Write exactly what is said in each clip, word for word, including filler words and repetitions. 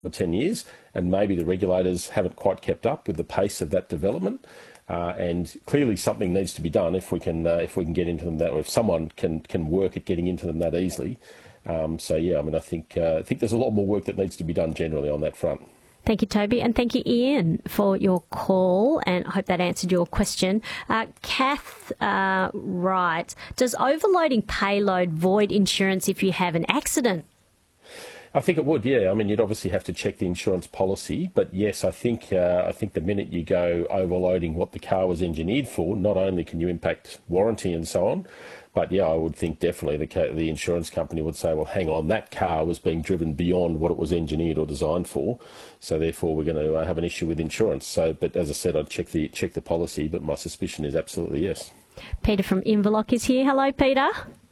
ten years, and maybe the regulators haven't quite kept up with the pace of that development. Uh, and clearly something needs to be done if we can uh, if we can get into them that way, if someone can can work at getting into them that easily. Um, so yeah, I mean, I think uh, I think there's a lot more work that needs to be done generally on that front. Thank you, Toby, and thank you, Ian, for your call, and I hope that answered your question. Uh, Kath uh, writes, does overloading payload void insurance if you have an accident? I think it would, yeah. I mean, you'd obviously have to check the insurance policy, but yes, I think uh, I think the minute you go overloading what the car was engineered for, not only can you impact warranty and so on, but yeah, I would think definitely the the insurance company would say, well, hang on, that car was being driven beyond what it was engineered or designed for, so therefore we're going to uh, have an issue with insurance. So, but as I said, I'd check the check the policy, but my suspicion is absolutely yes. Peter from Inverloch is here. Hello, Peter.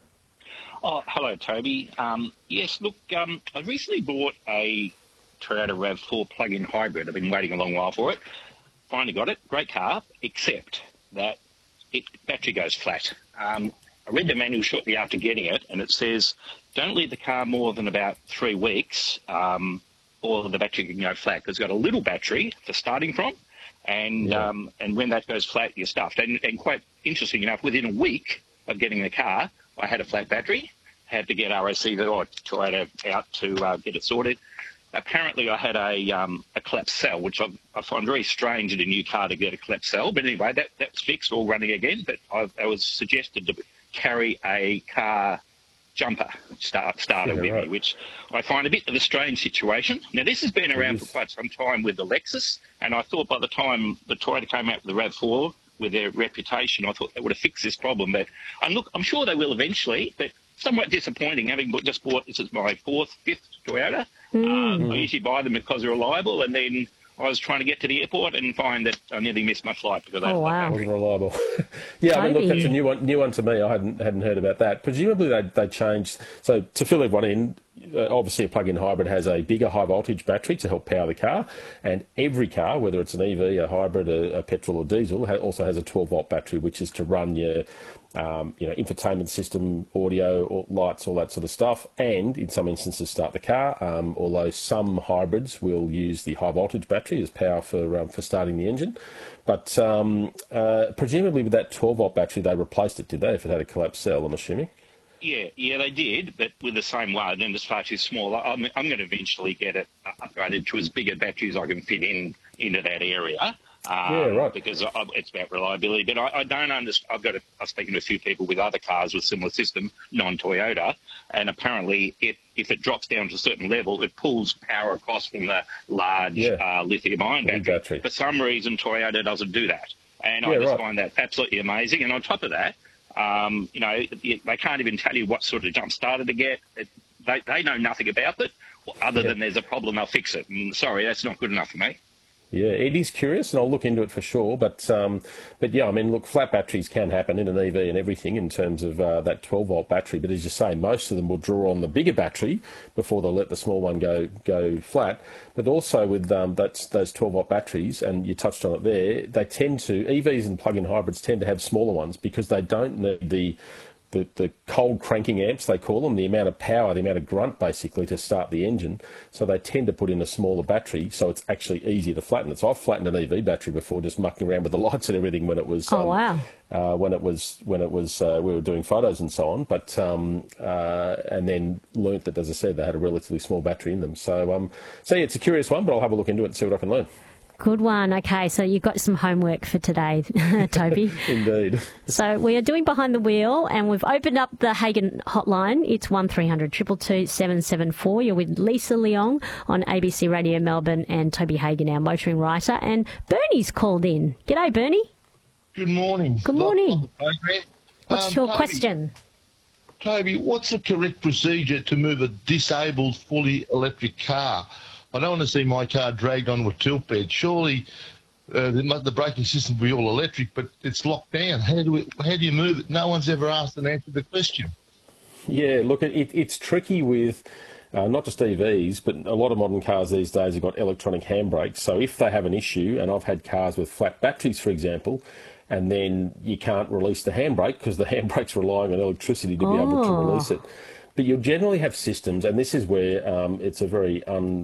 Oh, hello, Toby. Um, yes, look, um, I recently bought a Toyota RAV four plug-in hybrid. I've been waiting a long while for it. Finally got it. Great car, except that it battery goes flat. Um, I read the manual shortly after getting it, and it says, don't leave the car more than about three weeks um, or the battery can go flat. It's got a little battery for starting from, and yeah. um, and when that goes flat, you're stuffed. And, and quite interesting enough, within a week of getting the car, I had a flat battery, had to get R O C or Toyota out to uh, get it sorted. Apparently I had a um, a collapsed cell, which I, I find very strange in a new car to get a collapsed cell. But anyway, that, that's fixed, all running again. But I, I was suggested to carry a car jumper start, starter yeah, with right. me, which I find a bit of a strange situation. Now, this has been around for quite some time with the Lexus, and I thought by the time the Toyota came out with the RAV four, with their reputation, I thought they would have fixed this problem. But and look, I'm sure they will eventually, but somewhat disappointing having just bought, this is my fourth, fifth Toyota. Mm. Um, I usually buy them because they're reliable, and then I was trying to get to the airport and find that I nearly missed my flight because I oh, wow. wasn't reliable. yeah, I mean, look, that's a new one, new one to me. I hadn't hadn't heard about that. Presumably they they changed. So to fill everyone in, uh, obviously a plug-in hybrid has a bigger high voltage battery to help power the car, and every car, whether it's an E V, a hybrid, a, a petrol or diesel, ha- also has a twelve volt battery, which is to run your Um, you know, infotainment system, audio, or lights, all that sort of stuff, and in some instances start the car. Um, although some hybrids will use the high voltage battery as power for um, for starting the engine, but um, uh, presumably with that twelve volt battery they replaced it, did they? If it had a collapsed cell, I'm assuming. Yeah, yeah, they did, but with the same one, and it's far too small. I'm, I'm going to eventually get it upgraded to as big a battery as I can fit in into that area. Um, yeah, right. Because I, it's about reliability. But I, I don't understand. I've got. A, I've spoken to a few people with other cars with similar system, non-Toyota, and apparently, it if it drops down to a certain level, it pulls power across from the large yeah. uh, lithium-ion battery. battery. For some reason, Toyota doesn't do that, and yeah, I just right. find that absolutely amazing. And on top of that, um, you know, they can't even tell you what sort of jump starter to get. It, they they know nothing about it, other yeah. than there's a problem, they'll fix it. And sorry, that's not good enough for me. Yeah, it is curious, and I'll look into it for sure. But, um, but yeah, I mean, look, flat batteries can happen in an E V and everything in terms of uh, that twelve volt battery. But as you say, most of them will draw on the bigger battery before they'll let the small one go go flat. But also with um, that's, those twelve volt batteries, and you touched on it there, they tend to, E Vs and plug-in hybrids tend to have smaller ones because they don't need the The, the cold cranking amps, they call them, the amount of power, the amount of grunt, basically, to start the engine. So they tend to put in a smaller battery, so it's actually easier to flatten it. So I've flattened an E V battery before, just mucking around with the lights and everything when it was... Oh, um, wow. Uh, when it was, when it was, uh, we were doing photos and so on. But, um, uh, and then learnt that, as I said, they had a relatively small battery in them. So, um, so yeah, it's a curious one, but I'll have a look into it and see what I can learn. Good one. Okay, so you've got some homework for today, Toby. Indeed. So we are doing Behind the Wheel, and we've opened up the Hagen hotline. It's one three hundred two two two seven seven four. You're with Lisa Leong on A B C Radio Melbourne and Toby Hagen, our motoring writer. And Bernie's called in. G'day, Bernie. Good morning. Good morning. What's um, your Toby, question? Toby, what's the correct procedure to move a disabled fully electric car? I don't want to see my car dragged onto a tilt bed. Surely uh, the, the braking system will be all electric, but it's locked down. How do we, how do you move it? No one's ever asked and answered the question. Yeah, look, it, it's tricky with uh, not just E Vs, but a lot of modern cars these days have got electronic handbrakes. So if they have an issue, and I've had cars with flat batteries, for example, and then you can't release the handbrake because the handbrake's relying on electricity to be oh. able to release it. But you'll generally have systems, and this is where um, it's a very un...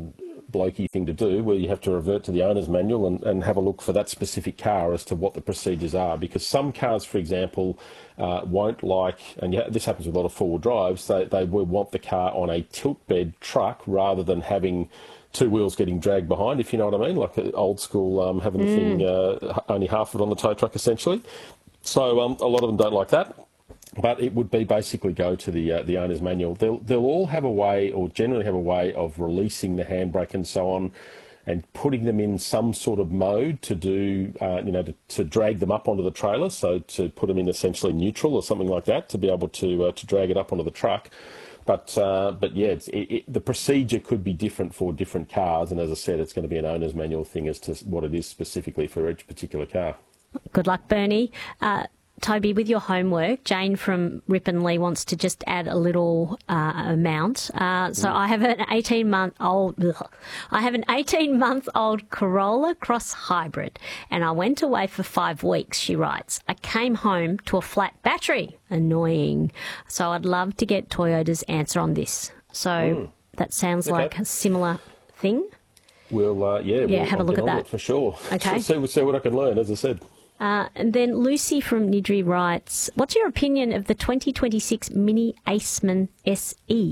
blokey thing to do, where you have to revert to the owner's manual and, and have a look for that specific car as to what the procedures are. Because some cars, for example, uh, won't like, and yeah, this happens with a lot of four-wheel drives, they, they will want the car on a tilt bed truck rather than having two wheels getting dragged behind, if you know what I mean, like old school um, having the mm. thing uh, only half of it on the tow truck, essentially. So um, a lot of them don't like that. But it would be basically go to the uh, the owner's manual. They'll they'll all have a way, or generally have a way, of releasing the handbrake and so on, and putting them in some sort of mode to do, uh, you know, to, to drag them up onto the trailer. So to put them in essentially neutral or something like that to be able to uh, to drag it up onto the truck. But uh, but yeah, it's, it, it, the procedure could be different for different cars, and as I said, it's going to be an owner's manual thing as to what it is specifically for each particular car. Good luck, Bernie. Uh, Toby, with your homework, Jane from Ripponlea wants to just add a little uh, amount. Uh, so mm. I have an eighteen-month-old, I have an eighteen-month-old Corolla Cross Hybrid, and I went away for five weeks. She writes, I came home to a flat battery. Annoying. So I'd love to get Toyota's answer on this. So mm. that sounds okay. like a similar thing. We'll uh, yeah, yeah, we'll, have I'll a look at that for sure. Okay, see, see what I can learn, as I said. Uh, and then Lucy from Niddry writes, what's your opinion of the twenty twenty-six Mini Aceman S E?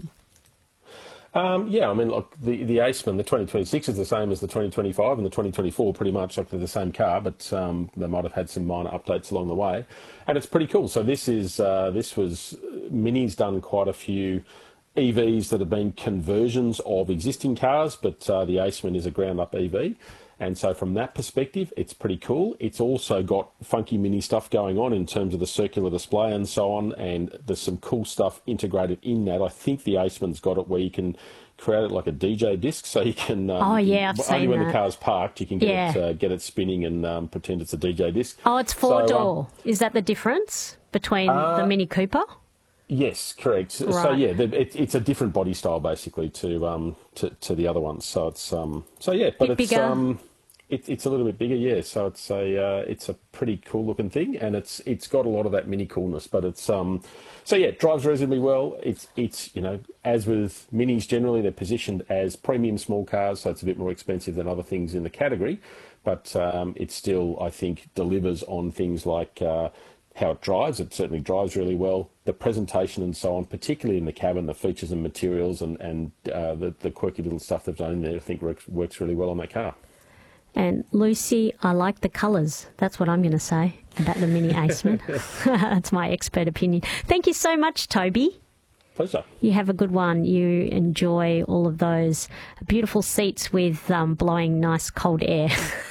Um, yeah, I mean, look, the, the Aceman, the twenty twenty-six is the same as the twenty twenty-five and the twenty twenty-four, pretty much. Like they're the same car, but um, they might have had some minor updates along the way. And it's pretty cool. So this is, uh, this was, Mini's done quite a few E Vs that have been conversions of existing cars, but uh, the Aceman is a ground-up E V. And so from that perspective, it's pretty cool. It's also got funky Mini stuff going on in terms of the circular display and so on, and there's some cool stuff integrated in that. I think the Aceman's got it where you can create it like a D J disc, so you can... Um, oh, yeah, I've only seen when that. the car's parked, you can get, yeah. it, uh, get it spinning and um, pretend it's a D J disc. Oh, it's four-door. So, um, is that the difference between uh, the Mini Cooper? Yes, correct. Right. So yeah, it, it's a different body style basically to um to, to the other ones. So it's um so yeah, but Bit it's bigger. um it, it's a little bit bigger, yeah. So it's a uh, it's a pretty cool looking thing, and it's it's got a lot of that Mini coolness. But it's um so yeah, it drives reasonably well. It's it's you know, as with Minis generally, they're positioned as premium small cars, so it's a bit more expensive than other things in the category. But um, it still, I think, delivers on things like uh, how it drives. It certainly drives really well. The presentation and so on, particularly in the cabin, the features and materials and, and uh, the, the quirky little stuff they've done in there, I think works, works really well on that car. And Lucy, I like the colours. That's what I'm going to say about the Mini Aceman. That's my expert opinion. Thank you so much, Toby. Pleasure. You have a good one. You enjoy all of those beautiful seats with um, blowing nice cold air.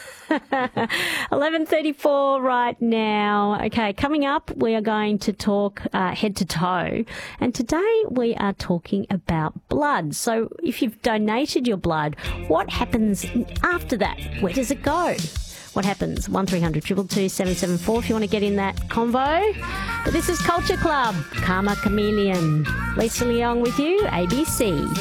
eleven thirty-four right now. Okay, coming up, we are going to talk uh, head to toe. And today we are talking about blood. So if you've donated your blood, what happens after that? Where does it go? What happens? one three hundred two two two seven seven four if you want to get in that convo. But this is Culture Club. Karma Chameleon. Lisa Leong with you, A B C.